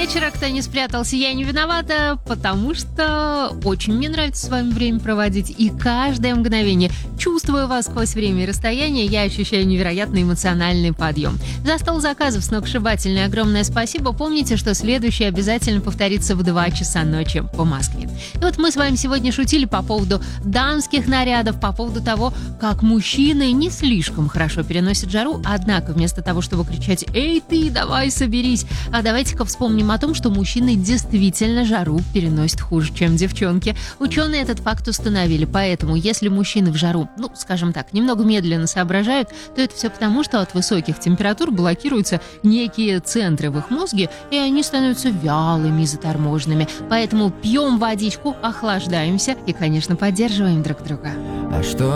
вечера. Кто не спрятался, я не виновата, потому что очень мне нравится с вами время проводить. И каждое мгновение, чувствуя вас сквозь время и расстояние, я ощущаю невероятный эмоциональный подъем. За стол заказов сногсшибательное огромное спасибо. Помните, что следующий обязательно повторится в 2 часа ночи по Москве. И вот мы с вами сегодня шутили по поводу дамских нарядов, по поводу того, как мужчины не слишком хорошо переносят жару, однако вместо того, чтобы кричать «Эй ты, давай соберись!», а давайте-ка вспомним о том, что мужчины действительно жару переносят хуже, чем девчонки. Ученые этот факт установили, поэтому если мужчины в жару, скажем так, немного медленно соображают, то это все потому, что от высоких температур блокируются некие центры в их мозге, и они становятся вялыми и заторможенными. Поэтому пьем водичку, охлаждаемся и, конечно, поддерживаем друг друга. А что